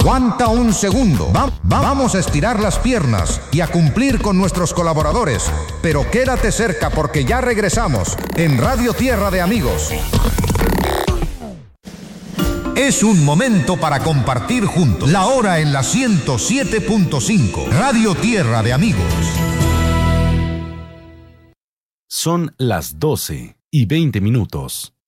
Aguanta un segundo. Vamos a estirar las piernas y a cumplir con nuestros colaboradores. Pero quédate cerca porque ya regresamos en Radio Tierra de Amigos. Es un momento para compartir juntos. La hora en la 107.5. Radio Tierra de Amigos. Son las 12:20.